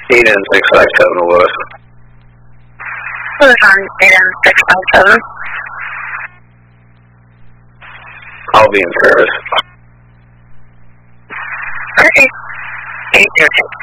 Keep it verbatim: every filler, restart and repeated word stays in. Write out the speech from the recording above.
eight N six five seven, Lewis. Lewis on eight N six five seven. I'll be in service. Okay. eight zero six.